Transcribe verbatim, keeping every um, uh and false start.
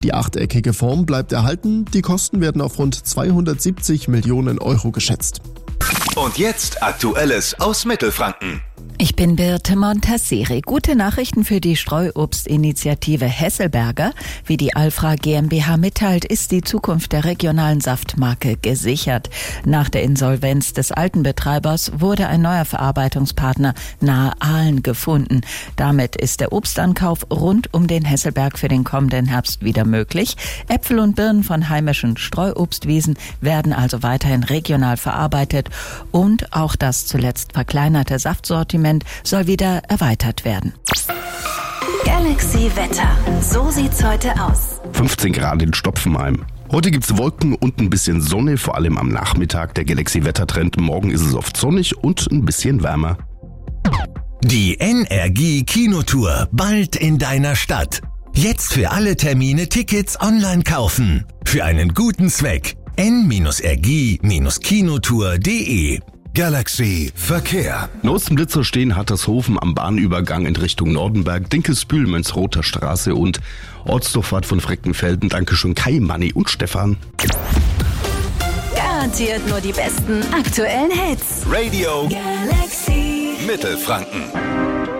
Die achteckige Form bleibt erhalten, die Kosten werden auf rund zweihundertsiebzig Millionen Euro geschätzt. Und jetzt Aktuelles aus Mittelfranken. Ich bin Birte Montasseri. Gute Nachrichten für die Streuobstinitiative Hesselberger. Wie die Alfra GmbH mitteilt, ist die Zukunft der regionalen Saftmarke gesichert. Nach der Insolvenz des alten Betreibers wurde ein neuer Verarbeitungspartner nahe Aalen gefunden. Damit ist der Obstankauf rund um den Hesselberg für den kommenden Herbst wieder möglich. Äpfel und Birnen von heimischen Streuobstwiesen werden also weiterhin regional verarbeitet und auch das zuletzt verkleinerte Saftsortiment soll wieder erweitert werden. Galaxy Wetter. So sieht's heute aus. fünfzehn Grad in Stopfenheim. Heute gibt's Wolken und ein bisschen Sonne, vor allem am Nachmittag. Der Galaxy-Wettertrend. Morgen ist es oft sonnig und ein bisschen wärmer. Die N R G Kinotour bald in deiner Stadt. Jetzt für alle Termine Tickets online kaufen. Für einen guten Zweck. n R g Kinotour punkt de Galaxy Verkehr. Nostenblitzer stehen Hattershofen am Bahnübergang in Richtung Nordenberg, Dinkelsbühl, Mönchsrother Straße und Ortsdurchfahrt von Freckenfelden. Dankeschön Kai, Manni und Stefan. Garantiert nur die besten aktuellen Hits. Radio Galaxy Mittelfranken.